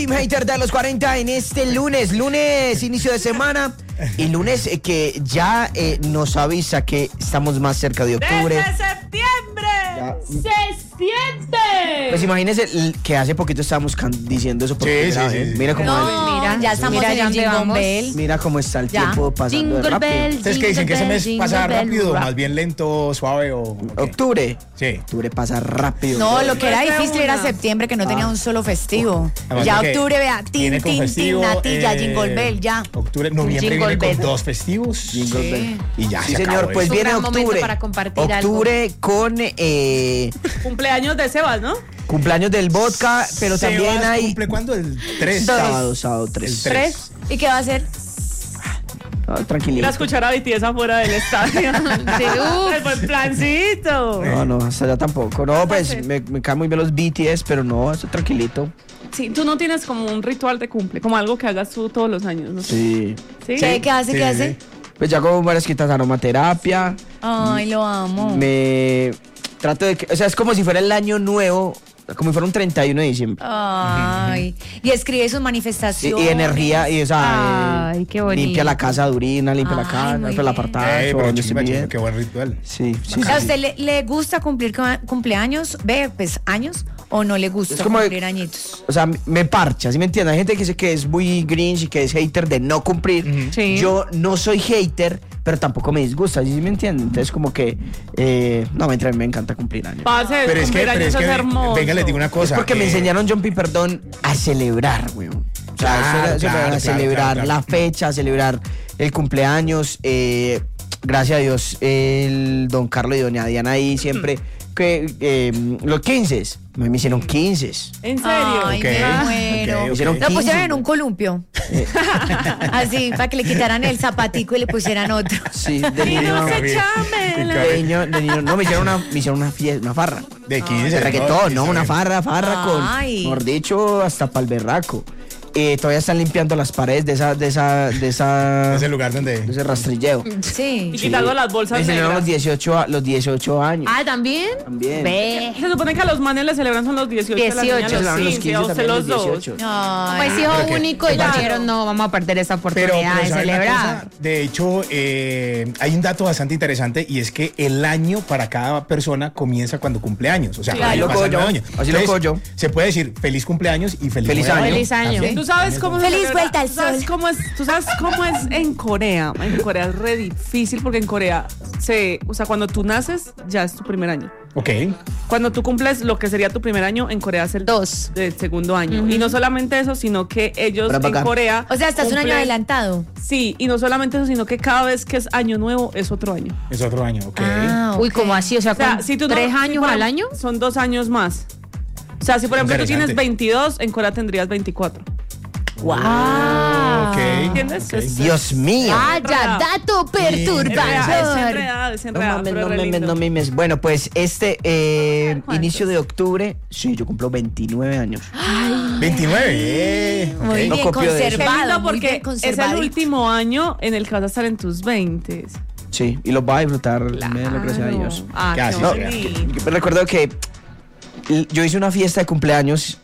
Team Hater de los 40 en este lunes, inicio de semana. Y lunes que ya nos avisa que estamos más cerca de octubre. ¡Desde septiembre! Ya. ¡Se siente! Pues imagínense que hace poquito estábamos diciendo eso por primera vez. sí. Mira cómo Mira, ya estamos en el Jingle Bell. mira cómo está el tiempo pasando de Jingle rápido. Bell, Entonces, ¿qué dicen? ¿Que ese mes Jingle pasa Bell, rápido? rap. ¿Más bien lento, suave o...? Octubre. Sí. Octubre pasa rápido. No, lo que era Desde difícil era una. septiembre, que no tenía un solo festivo. Además Ya de que octubre, vea, viene tin, con tin, festivo, tin, natilla, Jingle Bell, ya. Octubre, noviembre Jingle viene Bell. con 2 festivos. Jingle Sí. Bell. Y ya Sí, se señor, acabó pues eso. viene gran momento octubre. para compartir Octubre con Cumpleaños de Sebas, ¿no? cumpleaños del vodka, pero Sebas también hay ¿cumple cuándo? El 3. sábado 3. El 3. ¿Y qué va a hacer? Tranquilito. Ir a escuchar a BTS afuera del estadio. Sí, El buen plancito. No, hasta allá tampoco. No, pues me caen muy bien los BTS, pero no, estoy tranquilito. Sí, tú no tienes como un ritual de cumple, como algo que hagas tú todos los años, ¿no? Sí. ¿Sí? ¿Qué hace? sí, ¿Qué sí, hace? sí. Pues ya hago varias quitas aromaterapia. Ay, lo amo. Me trato de que, o sea, es como si fuera el año nuevo, como si fuera un 31 de diciembre. Ay. Y escribe sus Y, manifestaciones. y energía, y o sea, Ay, qué bonito. limpia la casa de Urina, limpia la Ay, casa, muy limpia el bien. apartado, Pero donde esté chimba, bien. qué buen ritual. Sí, sí, ¿A sí. usted le gusta cumplir cumpleaños? ¿Ve, pues, años? ¿O no le gusta Es como- cumplir añitos? O sea, me parcha, ¿sí me entiendes? Hay gente que dice que es muy grinch y que es hater de no cumplir. Sí. Yo no soy hater, pero tampoco me disgusta, ¿sí me entiendes? Entonces como que, no, a mí me encanta cumplir años. Parce, Pero es que, cumplir años es hermoso. venga, les digo una Es cosa. porque me enseñaron John P. Perdón a celebrar, weón. O sea, Claro, claro, a celebrar claro. la fecha, a celebrar el cumpleaños. Gracias a Dios, el don Carlos y doña Diana ahí siempre. Que los 15, me hicieron 15. ¿En serio? Ay, Ok, me muero. ok, ok. Hicieron Lo 15, pusieron en un güey. columpio. Así, para que le quitaran el zapatico y le pusieran otro. Sí, de Y niño. no se Gabriel. chamela. De niño, no, me hicieron una fiesta, una farra. De 15. De reggaetón, ¿no? Una farra Ay. con, mejor dicho, hasta pa'l berraco. Todavía están limpiando las paredes de Ese lugar donde... ese rastrilleo. Sí. Y quitando las Me bolsas enseñaron negras. los 18 años. Ah, ¿también? También. Ve. Se supone que a los manes les celebran son los 18. a las niñas 18. Los 15 15, a usted también, los dos. 18. Ay. Pues hijo Pero que- único y claro. dijeron no vamos a perder esa Pero, oportunidad de ¿saben una celebrar. cosa? De hecho, hay un dato bastante interesante y es que el año para cada persona comienza cuando cumple años. O sea, Claro. ahí Lo pasa cojo el yo. nuevo año. Así lo cojo yo. Se puede decir feliz cumpleaños y feliz Feliz nuevo año. Feliz año. También. ¿Tú sabes cómo se Feliz celebra? vuelta al ¿Tú sabes sol. cómo es? ¿Tú sabes cómo es en Corea? En Corea es re difícil porque en Corea o sea, cuando tú naces ya es tu primer año. Ok. Cuando tú cumples lo que sería tu primer año, en Corea es el Dos. del segundo año. Y no solamente eso, sino que ellos Para en acá. Corea. O sea, estás un año cumplen- adelantado. Sí, y no solamente eso, sino que cada vez que es año nuevo es otro año. Es otro año, ok. Ah, Uy, ok. ¿cómo así? O sea, O sea, con si tú no- 3 si años por al ejemplo, año. Son 2 años más. O sea, si por ejemplo tú Interesante. tienes 22, en Corea tendrías 24. ¡Wow! Ok. ¿Entiendes? ok. Es- Dios mío. Vaya, dato Es perturbador. enredado, es No enredado, mames, pero no re memes, lindo. no memes. Bueno, pues ¿Cuántos? inicio de octubre, sí, yo cumplo 29 años. 29. Muy ok. No bien copio de eso. Qué conservado. lindo muy porque bien es el conservadito. último año en el que vas a estar en tus 20. Sí, y los voy a disfrutar, gracias a Dios. Ah, Que así qué sea. bonito. Recuerdo que yo hice una fiesta de cumpleaños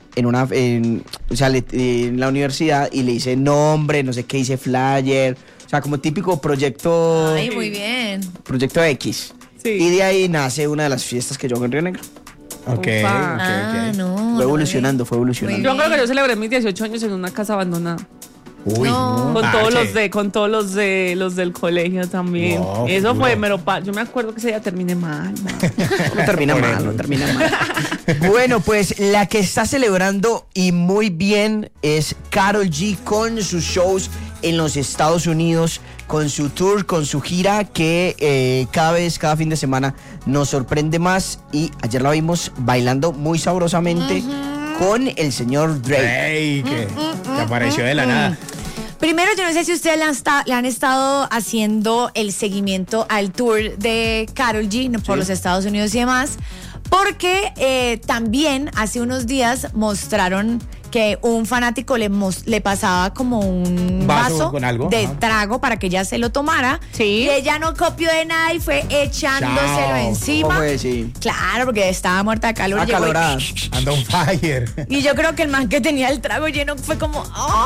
en la universidad y le hice nombre, no sé qué, hice flyer, o sea, como típico proyecto Ay, muy bien. proyecto X. Sí. Y de ahí nace una de las fiestas que yo hago en Río Negro. Ok, ok, Ufa. Ah, ok. no. Fue evolucionando, fue evolucionando. Yo creo que yo celebré mis 18 años en una casa abandonada. Uy. No. Con todos parce. con todos los del colegio también. Wow, Eso fue, duro. yo me acuerdo que ese día terminé mal. No termina Por mal, eso. no termina mal. Bueno, pues la que está celebrando y muy bien es Karol G con sus shows en los Estados Unidos, con su tour, con su gira que cada fin de semana nos sorprende más. Y ayer la vimos bailando muy sabrosamente con el señor Drake. Ey, que apareció de la nada. Primero, yo no sé si ustedes le han estado haciendo el seguimiento al tour de Karol G por los Estados Unidos y demás, porque también hace unos días mostraron que un fanático le pasaba como un vaso con algo, de ajá. trago para que ella se lo tomara. Sí. Y ella no copió de nada y fue echándoselo Chao. encima. ¿Cómo fue? Sí. Claro, porque estaba muerta de calor. llegó y- Acalorada. Anda on fire. Y yo creo que el man que tenía el trago lleno fue como,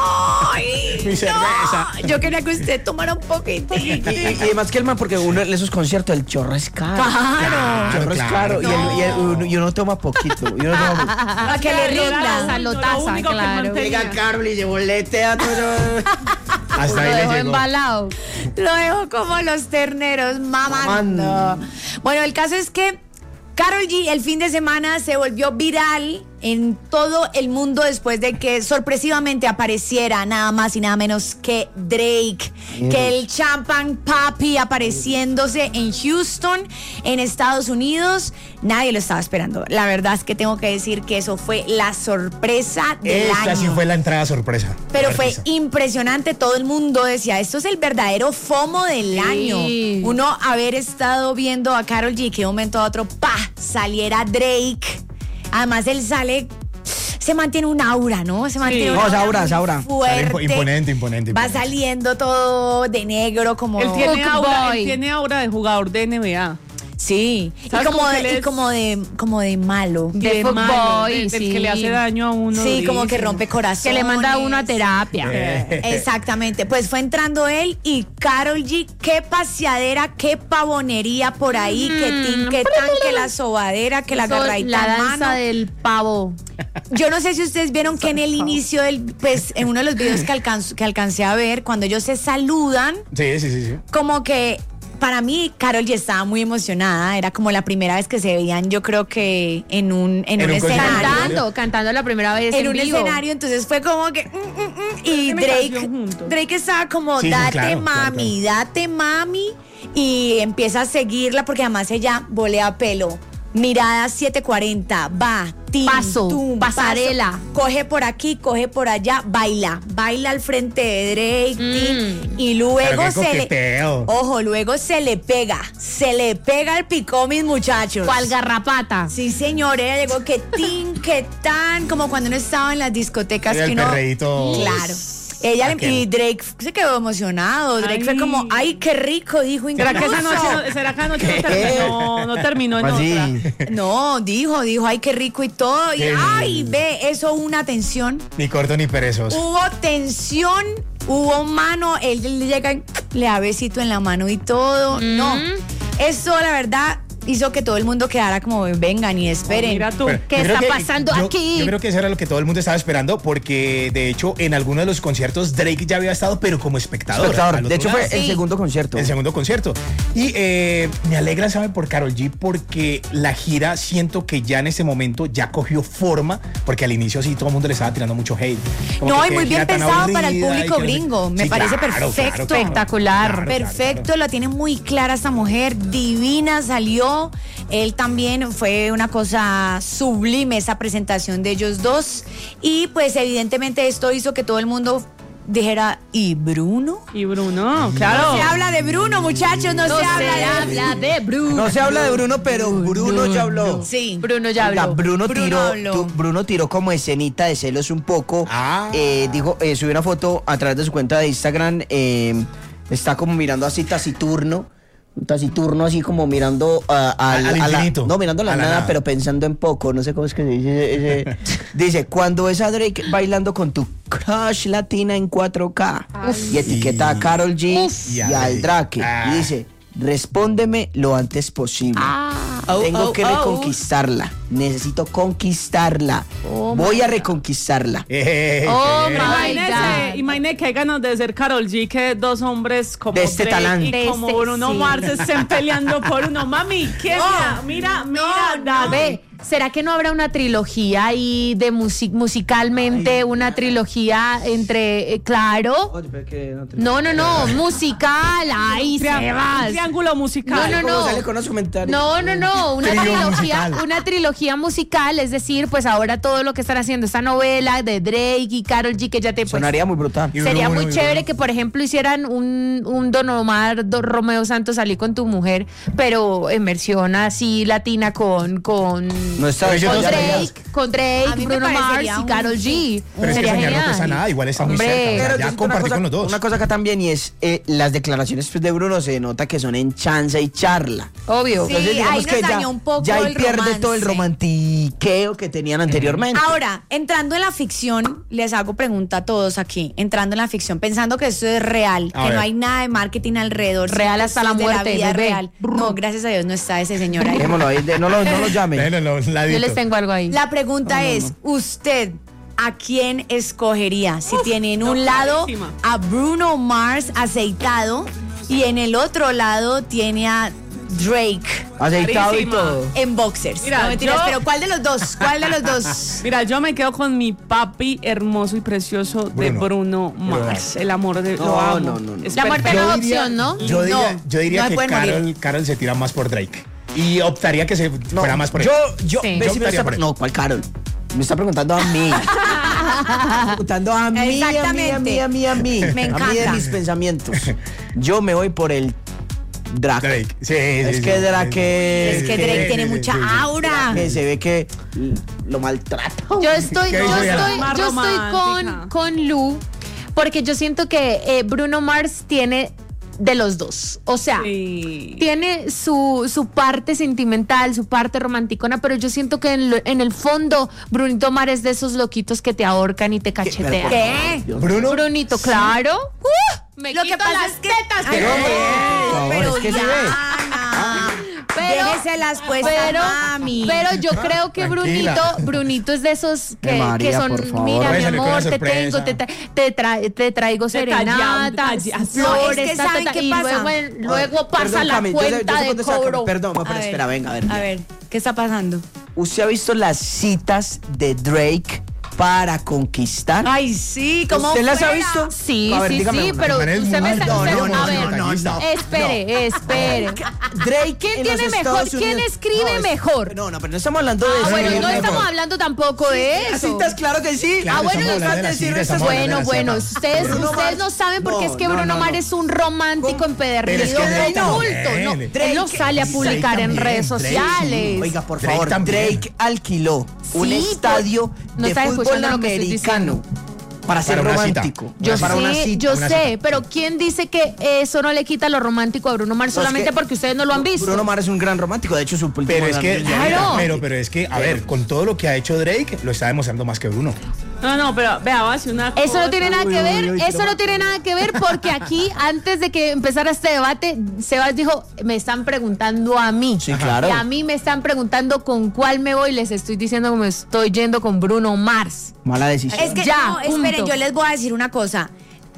¡ay! Mi cerveza. Yo quería que usted tomara un poquito. Y además que el man, porque uno en esos conciertos, el chorro es caro. Claro. El chorro es caro. No. Y uno toma poquito. Y uno toma Para que le rinda. Salotaza, claro. Llega Carol y se boletea todo. Hasta Lo ahí le dejó llegó. embalado. Lo dejo como los terneros mamando. Bueno, el caso es que Karol G el fin de semana se volvió viral en todo el mundo después de que sorpresivamente apareciera nada más y nada menos que Drake, que el Champagne Papi apareciéndose en Houston, en Estados Unidos. Nadie lo estaba esperando. La verdad es que tengo que decir que eso fue la sorpresa del año. Esta sí fue la entrada sorpresa. Pero fue Artista. impresionante, todo el mundo decía, esto es el verdadero FOMO del año. Uno haber estado viendo a Karol G, que de un momento a otro, saliera Drake. Además, él sale, se mantiene un aura, ¿no? Se mantiene No, una es aura, muy es aura. fuerte. Sale imponente. Va saliendo todo de negro, como... Él tiene, Hook aura, boy. él tiene aura de jugador de NBA. Sí, y ¿Sabes como cómo que de, él y es? como de malo. De malo, fuckboy, del sí. que le hace daño a uno. Sí, como que durísimo. rompe corazones. Que le manda a uno a terapia. Exactamente, pues fue entrando él y Karol G, qué paseadera, qué pavonería por ahí, que tin, que tan, que la sobadera, que la Eso, agarradita la en danza mano. del pavo. Yo no sé si ustedes vieron que en el inicio del, pues en uno de los videos que alcancé a ver, cuando ellos se saludan, Sí. como que para mí Karol G estaba muy emocionada, era como la primera vez que se veían, yo creo que en un concierto. escenario. Cantando la primera vez En en un vivo. escenario, entonces fue como que y Tienen canción juntos. Drake estaba como Sí, date claro. mami y empieza a seguirla porque además ella volea pelo. Mirada 740, va, tin, Paso, tum, pasarela. paso, coge por aquí, coge por allá, baila al frente de Drake, tin, y luego Pero qué se le, coqueteo. ojo, luego se le pega el picó, mis muchachos. ¿Cuál garrapata? Sí, señor, ella llegó que tin, que tan, como cuando uno estaba en las discotecas Era que el uno. perreíto. Claro. Ella Aquel. y Drake se quedó emocionado. Drake fue como, ay, qué rico, dijo. ¿Será que esa incluso. noche, será que anoche no terminó en Así. otra? No, dijo, ay, qué rico y todo. Y Qué ay, lindo. ve, eso hubo una tensión. Ni corto ni perezoso. Hubo tensión, hubo mano. Él le llega y le da besito en la mano y todo. No, eso la verdad hizo que todo el mundo quedara como, vengan y esperen. Mira tú. Pero ¿Qué yo creo está que- pasando aquí? Yo creo que eso era lo que todo el mundo estaba esperando, porque de hecho en algunos de los conciertos Drake ya había estado, pero como espectador. Espectador. al De otro hecho, fue lado. el Sí. segundo concierto. El segundo concierto. Y me alegra, ¿saben? Por Karol G, porque la gira siento que ya en este momento ya cogió forma, porque al inicio sí todo el mundo le estaba tirando mucho hate. Como No, que y muy qué bien gira tan pensado para el aburrida y público que no sé- gringo. Me Sí, parece claro, perfecto. Espectacular. Perfecto, la tiene muy clara esta mujer, divina salió. Él también fue una cosa sublime esa presentación de ellos dos. Y pues evidentemente esto hizo que todo el mundo dijera, ¿y Bruno? Y Bruno, claro. No se habla de Bruno, muchachos, no, No se habla de de Bruno. No se habla de Bruno, pero Bruno ya habló. Sí. Bruno ya Oiga, habló. Bruno tiró como escenita de celos un poco. Ah. Dijo, subió una foto a través de su cuenta de Instagram. Está como mirando así taciturno. Un taciturno así como mirando Al infinito. no, mirando a la A la nada, nada. pero pensando en poco. No sé cómo es que se dice. Dice, cuando ves a Drake bailando con tu crush latina en 4K y etiqueta a Karol G y al Drake. Ah. Y dice, respóndeme lo antes posible. Tengo que reconquistarla. Necesito conquistarla. Voy a reconquistarla. Oh, my God. Imagínese que hay ganas de ser Karol G, que dos hombres como De este Drake talante. y De como este, Bruno sí. Mars estén peleando por uno. Mami, ¿qué? Mira, dale. Ve, ¿será que no habrá una trilogía ahí de musicalmente, una trilogía entre, claro? No, musical, ahí se va. Triángulo musical. No. Sale con los comentarios. No, una Trío trilogía, musical. una trilogía musical, es decir, pues ahora todo lo que están haciendo, esta novela de Drake y Karol G, que ya te pues, Sonaría muy brutal. Y sería Bruno, muy y chévere Bruno. que, por ejemplo, hicieran un Don Omar, Romeo Santos, salí con tu mujer, pero en versión así latina con No está Pero ellos Con dos Drake, A mí me Bruno Mars parecería y un- Karol G. Pero es que Sería soñar no genial. pesa nada, igual está muy Hombre. cerca. O sea, Pero yo ya siento una compartí cosa, con los dos. una cosa acá también y es las declaraciones pues, de Bruno se nota que son en chanza y charla. Obvio. Sí, ahí nos dañó un poco ya ahí el pierde todo el romance. romantiqueo que tenían anteriormente. Ahora, entrando en la ficción, les hago pregunta a todos aquí, entrando en la ficción, pensando que esto es real, A que ver. no hay nada de marketing alrededor. Real sino que hasta esto la es de muerte, vida bebé. real. No, gracias a Dios no está ese señor ahí. Dejémoslo ahí, no lo llame. Bueno, Yo ladito. les tengo algo ahí. La pregunta es, ¿usted a quién escogería? Si tiene en un lado clarísima. a Bruno Mars aceitado y en el otro lado tiene a Drake Aceitado y Clarísima. todo. en boxers. Mira, no mentiras, yo- pero ¿cuál de los dos? ¿Cuál de los dos? Mira, yo me quedo con mi papi hermoso y precioso de Bruno. Bruno Mars. El amor de lo No, amo. no. La muerte Yo no es diría- opción, ¿no? Yo diría no se que pueden morir. Karol se tira más por Drake. Y optaría que se fuera más por él. Yo, Sí. ¿ves Yo si me optaría está por él. no, ¿cuál Karol? Me está preguntando a mí. Me está preguntando a mí, Exactamente. a mí. Me A mí de encanta. mis pensamientos. Yo me voy por el Drake. Drake. Sí, Es que Drake Es que Drake tiene mucha aura. que se ve que lo maltrata. Yo estoy, ¿Qué dijo ella? Más yo estoy romántica. con Lu, porque yo siento que Bruno Mars tiene de los dos. O sea, Sí. tiene su parte sentimental, su parte romanticona, pero yo siento que en el fondo Brunito Mars es de esos loquitos que te ahorcan y te cachetean. ¿Qué? Bruno. Brunito, claro. Me Lo que quito pasa las es que. tetas. Ay, Pero, hombre, por favor, pero es que se ve. Diana, Pero- déjeselas puestas, mami. pero yo creo que Tranquila. Brunito es de esos que, María, que son, por favor. mira mi Puede salir con amor, una te tengo, sorpresa. te traigo serenata, detallado. flores, No, es que ¿saben qué y pasa? luego pasa Perdón, la Cami, yo sé cuenta por de dónde saca. cobro. Perdón, A pero ver, espera, venga, A ver, ¿qué está pasando? ¿Usted ha visto las citas de Drake para conquistar? Ay, sí, ¿cómo ¿Usted las ha fuera? visto? Sí, A ver, sí, dígame sí, una. pero Man, es usted me muy está... mal, usted- no, a ver, no. espere. Drake ¿Quién en los tiene mejor? Estados ¿Quién Unidos- escribe es- mejor? No, pero no estamos hablando de eso. Bueno, no mejor. estamos hablando tampoco de Las eso. citas, claro que sí. Claro, bueno, estamos hablando de la decir cita, estas- estamos hablando de la Bueno, cita. ustedes Bruno ustedes Mars- no saben porque no, es que no, Bruno no, Mars no. es un romántico ¿Cómo? empedernido, Pero es que Drake adulto. también. No, Drake- él no sale a publicar en también, redes Drake, sociales. Oiga, por Drake favor, también. Drake alquiló un Sí, estadio no de estás fútbol escuchando lo que estoy americano para ser Para una cita. romántico. Yo para una sé, cita. yo una sé, cita. pero ¿quién dice que eso no le quita lo romántico a Bruno Mars No, es solamente que porque ustedes no lo han visto? Bruno Mars es un gran romántico, de hecho su último Pero es que, Claro. pero es que, a ver, con todo lo que ha hecho Drake, lo está demostrando más que Bruno. No, pero vea, va a decir una cosa. Eso no tiene nada que ver, uy, eso no tiene nada que ver porque aquí, antes de que empezara este debate, Sebas dijo, me están preguntando a mí. Sí, claro. Y a mí me están preguntando con cuál me voy, les estoy diciendo que me estoy yendo con Bruno Mars. Mala decisión. Es que, Ya, no, esperen, punto. yo les voy a decir una cosa.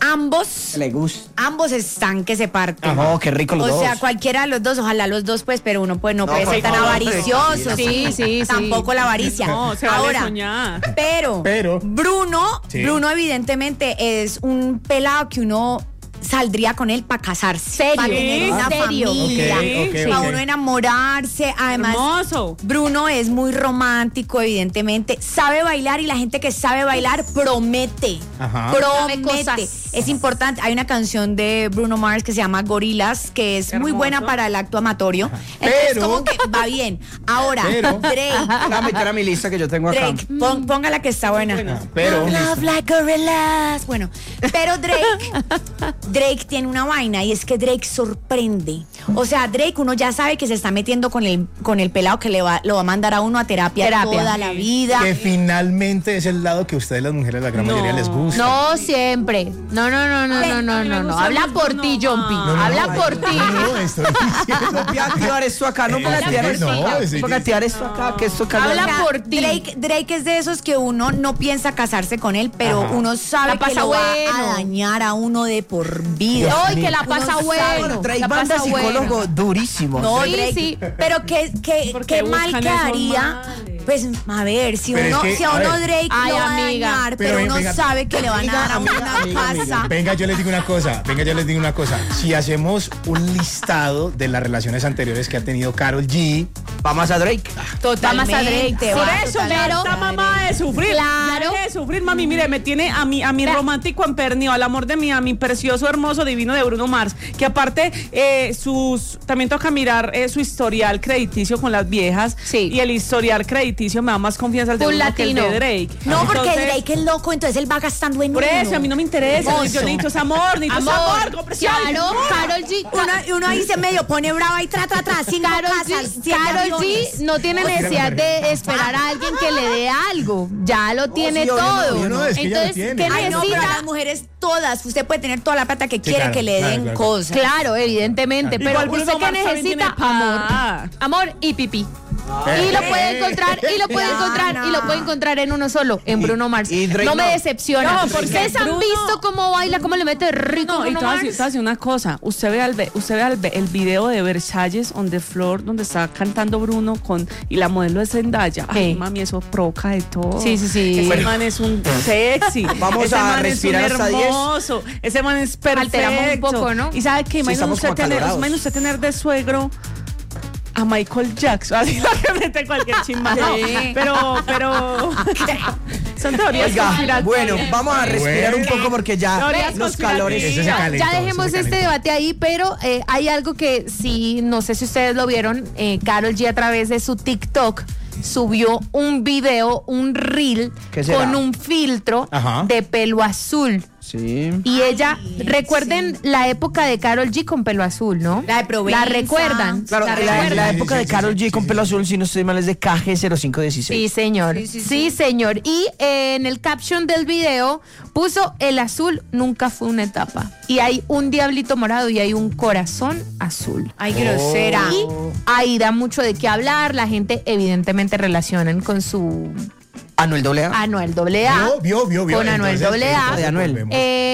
Ambos Le gusta. están que se parten. Oh, qué rico los O dos. sea, cualquiera de los dos, ojalá los dos, pues, pero uno pues no, No, puede por ser tan favor, avaricioso. sí. Tampoco la avaricia. No, se vale Ahora, soñar. pero Bruno, Sí. Bruno evidentemente es un pelado que uno saldría con él para casarse. Serio, para tener una serio. familia. Ok, ok, para ok. uno enamorarse. Además, Hermoso. Bruno es muy romántico, evidentemente. Sabe bailar y la gente que sabe bailar promete. Ajá. Dame Promete. cosas. Es importante. Hay una canción de Bruno Mars que se llama Gorilas, que es muy Hermoso. buena para el acto amatorio. Entonces, Pero- como que va bien. Ahora, Pero- Drake. Déjame meter a mi lista que yo tengo acá. Drake, póngala que está buena. Pero Love like gorillas. Bueno, pero Drake tiene una vaina y es que Drake sorprende. O sea, Drake uno ya sabe que se está metiendo con el pelado que lo va a mandar a uno a terapia toda la vida. que finalmente es el lado que a ustedes las mujeres, la gran mayoría, les gusta. No siempre. No. Habla por ti, Jumpy. Habla por ti. No, estoy diciendo. No voy a activar esto acá, no voy a activar esto no, acá. sí, Voy a activar esto acá, que esto acá. Habla O sea, por ti. Drake es de esos que uno no piensa casarse con él, pero Ajá. uno sabe La que pasa lo va bueno. a dañar a uno de por vida. No, y que la pasa Uno bueno. sabe. Drake La banda pasa psicólogo bueno. durísimo. No, Sí, Drake, sí. pero qué Porque mal buscan quedaría. esos males. Pues, a ver, si Pero uno, es que, si a a uno ver. Drake Ay, lo va a amiga. dañar, Pero pero uno venga, sabe que le van a dar a una casa. Venga, yo les digo una cosa. Si hacemos un listado de las relaciones anteriores que ha tenido Karol G, Vamos a Drake. Vamos a Drake. Totalmente, Por va, eso, totalmente. esta mamá de sufrir. Claro. Ya deje de sufrir, mami. Mire, me tiene a mi romántico empedernido, al amor de mi precioso, hermoso, divino de Bruno Mars. Que aparte, también toca mirar su historial crediticio con las viejas. Sí. Y el historial crediticio me da más confianza al de Full Bruno que el de latino. Drake. No, porque Entonces, Drake es loco, entonces él va gastando en por uno. eso, a mí no me interesa. Hermoso. Yo necesito ese amor, necesito ese amor. Comprensión. Claro, Karol G. Uno ahí se medio pone brava y tra, sin Karol casas, G, 7 Karol aviones. G no tiene necesidad de esperar a alguien que le dé algo. Ya lo tiene sí, obvio, todo. obvio, no, es que ya lo Entonces, tiene. ¿qué Ay, no, pero necesita? las mujeres todas, usted puede tener toda la plata que quiere claro, que le claro, den claro. cosas. Claro, evidentemente. Pero Igual Bruno usted que Mars también necesita tiene amor. pa. Amor y pipí. Y lo puede encontrar, y lo puede encontrar, y lo puede encontrar en uno solo, en Bruno Mars. y Drake No me no. decepciona. No, porque Ustedes han Bruno- visto cómo baila, cómo le mete rico No, y Bruno te voy a decir- Mars. te voy a decir una cosa. Usted ve el video de Versalles on the Floor donde está cantando Bruno y la modelo de Zendaya. Ay, Sí. mami, eso provoca de todo. Sí, sí, sí. Ese Bueno. man es un sexy. Vamos Ese a man respirar es un hasta 10. hermoso. Ese man es perfecto. Alteramos un poco, ¿no? Y sabe que Sí, imagínese estamos usted, como acalorados. imagínese usted tener de suegro a Michael Jackson, así lo que mete cualquier chimba. No, Sí. pero son teorías Oiga, conspirativas. bueno, vamos a respirar un Bueno. poco porque ya Teorías los calores. Ese se Ya, calentó, ya dejemos ese se este calentó. debate ahí, pero hay algo que sí, no sé si ustedes lo vieron, Karol G a través de su TikTok subió un video, un reel ¿Qué será? con un filtro Ajá. de pelo azul. Sí. Y ella, recuerden la época de Karol G con pelo azul, ¿no? La de Provenza. La recuerdan. Claro, la la, recuerdan. la Sí, época sí, de sí, Karol sí, G con sí, pelo sí. azul, si no estoy mal, es de KG0516. Sí, señor. Sí, señor. Y en el caption del video puso: el azul nunca fue una etapa. Y hay un diablito morado y hay un corazón azul. Ay, grosera. Y ahí da mucho de qué hablar. La gente evidentemente relacionan con su Anuel AA. Anuel AA. Vio. Con Anuel AA. De Anuel. volvemos.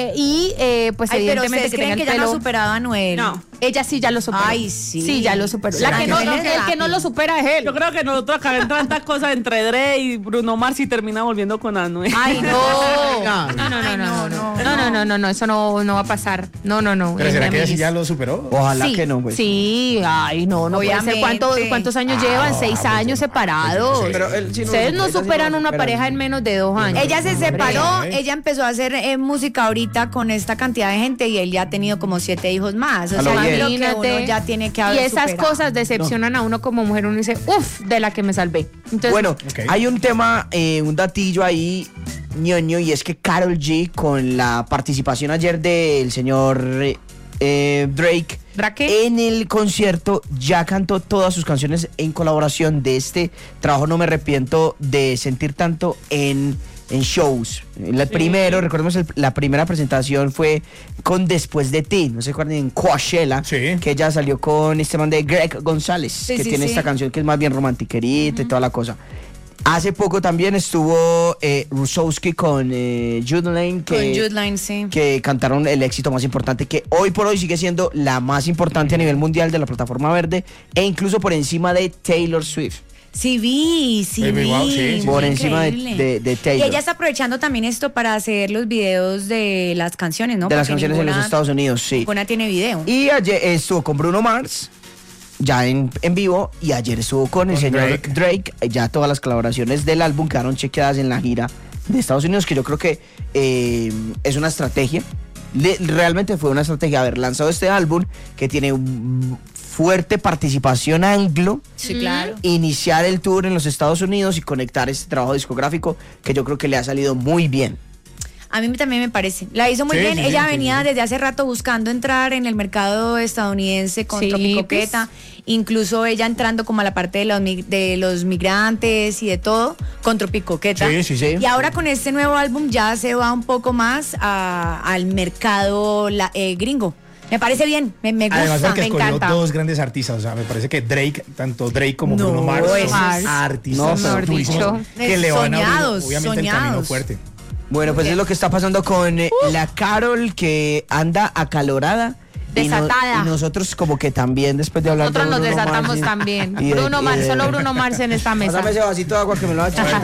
Pues Ay, pero evidentemente ustedes que creen tenga que el ya no pelo. ha superado a Anuel. No. Ella sí ya lo superó. Ay, sí. Sí, ya lo superó. La ¿Será que que no, viene el que rápido? no lo supera es él. Yo creo que nosotros acá entran tantas cosas entre Dre y Bruno Mars y termina volviendo con Anuel. Ay, no. No, No, eso no va a pasar. No. Pero ¿será que ella sí amiguis. ya lo superó? Ojalá Sí, que no, pues. sí, ay, no puede ser. Obviamente. ¿Cuántos años llevan? 6 años separados. Pero él sí no Ustedes lo no supera, superan sí no lo una superan. pareja en menos de 2 años. Ella se separó, Hombre. ella empezó a hacer música ahorita con esta cantidad de gente y él ya ha tenido como 7 hijos más. O A lo sea, bien. yo creo que Imagínate. uno ya tiene que Y haber esas superado. cosas decepcionan a uno como mujer. Uno dice, uff, de la que me salvé. Entonces, Bueno, Ok. hay un tema, un datillo ahí, ñoño, y es que Karol G, con la participación ayer del señor Drake, Raquel. en el concierto ya cantó todas sus canciones en colaboración de este trabajo. No me arrepiento de sentir tanto en shows. El primero, recordemos, la primera presentación fue con Después de Ti, no se acuerdan, en Coachella, Sí. que ella salió con este man de Greg González, Sí, que sí, tiene sí. esta canción que es más bien romantiquerita y toda la cosa. Hace poco también estuvo Rusowski con Jude Lane, Con Jude Line, sí. que cantaron el éxito más importante, que hoy por hoy sigue siendo la más importante a nivel mundial de la plataforma verde, e incluso por encima de Taylor Swift. Sí vi. Wow, sí, sí, Por Muy encima de increíble. Taylor. Y ella está aprovechando también esto para hacer los videos de las canciones, ¿no? de las Porque canciones en los ninguna- Estados Unidos, sí. Ninguna tiene video. Y ayer estuvo con Bruno Mars, ya en vivo, y ayer estuvo con el Con señor Drake. Ya todas las colaboraciones del álbum quedaron chequeadas en la gira de Estados Unidos, que yo creo que es una estrategia. Realmente fue una estrategia haber lanzado este álbum, que tiene fuerte participación anglo, Sí, claro. iniciar el tour en los Estados Unidos y conectar este trabajo discográfico, que yo creo que le ha salido muy bien. A mí también me parece. La hizo muy Sí, bien. sí, Ella sí, venía sí. desde hace rato buscando entrar en el mercado estadounidense con Sí, Tropicoqueta. Incluso ella entrando como a la parte de los migrantes y de todo con Tropicoqueta. Sí, sí, sí. Y ahora con este nuevo álbum ya se va un poco más al mercado gringo. Me parece bien, me Además, gusta, porque me escogió encanta. dos grandes artistas. O sea, me parece que Drake, tanto Drake como No, Bruno Mars, eso son es- artistas No, mejor durísimos dicho. que le van a abrir, Soñados, obviamente, el camino soñados. fuerte. Bueno, pues es lo que está pasando con la Karol, que anda acalorada, Desatada. Y nosotros como que también, después de hablar Nosotros de nos Bruno desatamos Mars, también. y de- Bruno y Mars, de- solo Bruno Mars en esta mesa. Pásame ese vasito de agua que me lo ha hecho.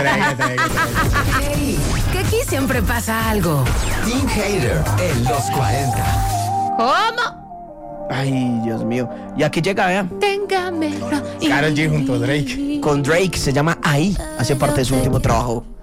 Que aquí siempre pasa algo. Team Hater en los 40. ¿Cómo? Ay, Dios mío. Y aquí llega, vea. Téngame. Karol G junto a Drake. Con Drake, se llama Ahí. Hace parte de su último trabajo.